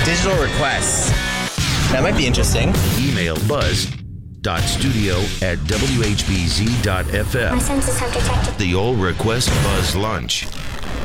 Digital requests. That might be interesting. Email buzz.studio@whbz.fm. My senses have detected. The All Request Buzz Lunch.